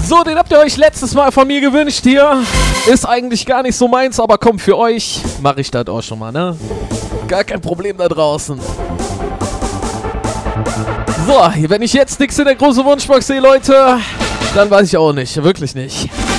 So, den habt ihr euch letztes Mal von mir gewünscht hier. Ist eigentlich gar nicht so meins, aber komm, für euch mache ich das auch schon mal, ne? Gar kein Problem da draußen. So, wenn ich jetzt nichts in der großen Wunschbox sehe, Leute, dann weiß ich auch nicht. Wirklich nicht.